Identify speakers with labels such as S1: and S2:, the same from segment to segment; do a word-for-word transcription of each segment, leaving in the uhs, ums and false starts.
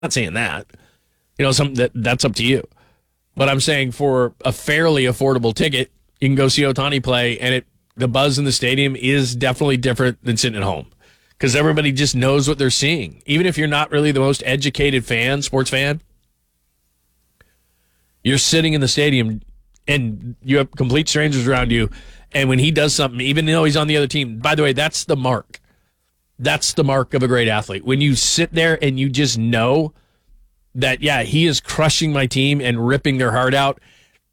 S1: not saying that. You know, some that that's up to you. But I'm saying for a fairly affordable ticket, you can go see Ohtani play, and it the buzz in the stadium is definitely different than sitting at home because everybody just knows what they're seeing. Even if you're not really the most educated fan, sports fan, you're sitting in the stadium and you have complete strangers around you, and when he does something, even though he's on the other team, by the way, that's the mark. That's the mark of a great athlete. When you sit there and you just know that, yeah, he is crushing my team and ripping their heart out,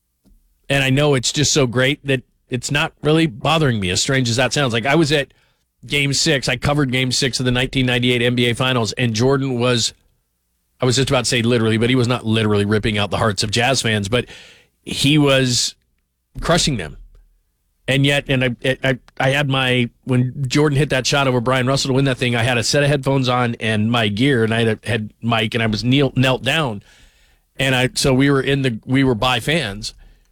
S1: and I know it's just so great that it's not really bothering me, as strange as that sounds. Like, I was at Game six. I covered Game six of the nineteen ninety-eight N B A Finals, and Jordan was, I was just about to say literally, but he was not literally ripping out the hearts of Jazz fans, but he was crushing them. And yet, and I, I, I had my, when Jordan hit that shot over Brian Russell to win that thing, I had a set of headphones on and my gear, and I had, a, had Mike, and I was kneel, knelt down. And I, so we were in the, we were by fans,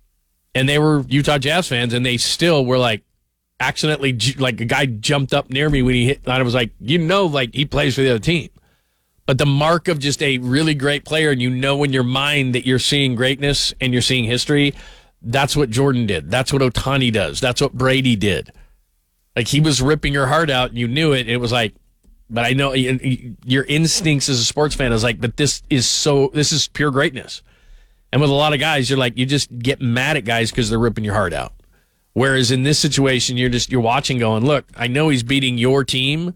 S1: and they were Utah Jazz fans, and they still were like, accidentally, like a guy jumped up near me when he hit, and I was like, you know, like he plays for the other team. But the mark of just a really great player, and you know in your mind that you're seeing greatness and you're seeing history, that's what Jordan did. That's what Ohtani does. That's what Brady did. Like, he was ripping your heart out, and you knew it. And it was like, but I know your instincts as a sports fan is like, but this is so, this is pure greatness. And with a lot of guys, you're like, you just get mad at guys because they're ripping your heart out. Whereas in this situation, you're just, you're watching going, look, I know he's beating your team,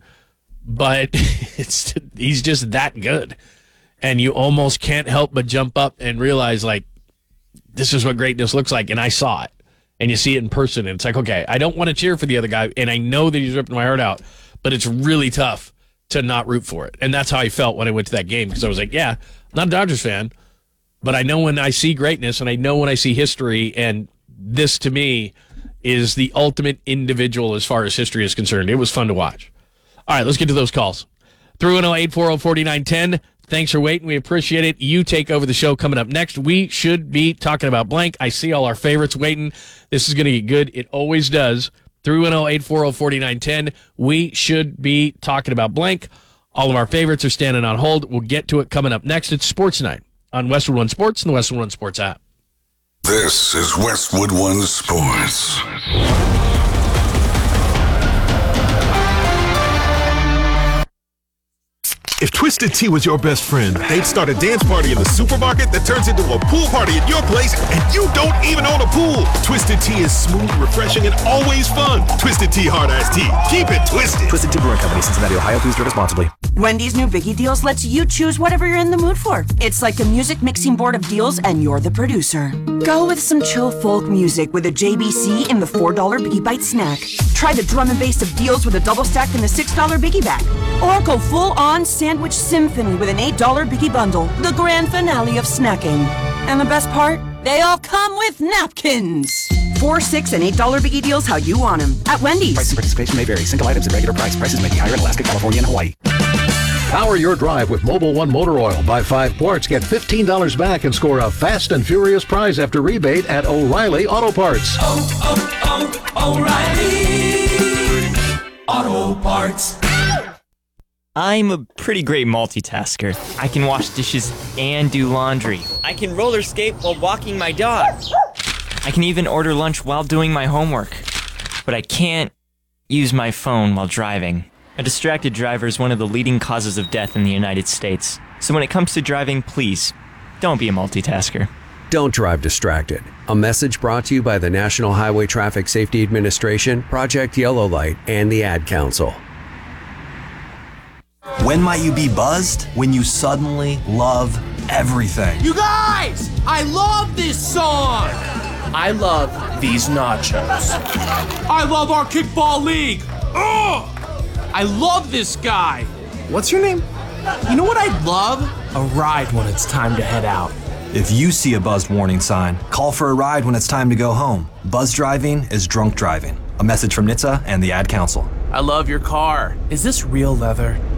S1: but it's he's just that good. And you almost can't help but jump up and realize, like, this is what greatness looks like. And I saw it. And you see it in person. And it's like, okay, I don't want to cheer for the other guy. And I know that he's ripping my heart out. But it's really tough to not root for it. And that's how I felt when I went to that game. Because I was like, yeah, I'm not a Dodgers fan. But I know when I see greatness, and I know when I see history. And this, to me, is the ultimate individual as far as history is concerned. It was fun to watch. All right, let's get to those calls. three one zero, eight four zero, four nine one zero. Thanks for waiting. We appreciate it. You take over the show coming up next. We should be talking about blank. I see all our favorites waiting. This is going to get good. It always does. three one zero, eight four zero, four nine one zero. We should be talking about blank. All of our favorites are standing on hold. We'll get to it coming up next. It's Sports Night on Westwood One Sports and the Westwood One Sports app.
S2: This is Westwood One Sports.
S3: If Twisted Tea was your best friend, they'd start a dance party in the supermarket that turns into a pool party at your place, and you don't even own a pool. Twisted Tea is smooth, refreshing, and always fun. Twisted Tea Hard Iced Tea. Keep it twisted.
S4: Twisted Tea Brewing Company, Cincinnati, Ohio. Please drink responsibly.
S5: Wendy's new Biggie Deals lets you choose whatever you're in the mood for. It's like a music mixing board of deals, and you're the producer. Go with some chill folk music with a J B C in the four dollar Biggie Bite snack. Try the drum and bass of deals with a double stack in the six dollar Biggie Bag. Or go full-on sandwich symphony with an eight dollar Biggie Bundle. The grand finale of snacking. And the best part? They all come with napkins. Four, six, and eight dollar Biggie Deals how you want them. At Wendy's.
S4: Price and participation may vary. Single items at regular price. Prices may be higher in Alaska, California, and Hawaii.
S6: Power your drive with Mobil one Motor Oil. Buy five quarts, get fifteen dollars back, and score a fast and furious prize after rebate at O'Reilly Auto Parts.
S7: Oh, oh, oh, O'Reilly Auto Parts.
S8: I'm a pretty great multitasker. I can wash dishes and do laundry. I can roller skate while walking my dog. I can even order lunch while doing my homework. But I can't use my phone while driving. A distracted driver is one of the leading causes of death in the United States. So when it comes to driving, please, don't be a multitasker.
S9: Don't drive distracted. A message brought to you by the National Highway Traffic Safety Administration, Project Yellow Light, and the Ad Council.
S10: When might you be buzzed? When you suddenly love everything.
S7: You guys, I love this song. I love these nachos. I love our kickball league. Ugh! I love this guy. What's your name? You know what I'd love? A ride when it's time to head out.
S10: If you see a buzzed warning sign, call for a ride when it's time to go home. Buzz driving is drunk driving. A message from N H T S A and the Ad Council.
S7: I love your car. Is this real leather?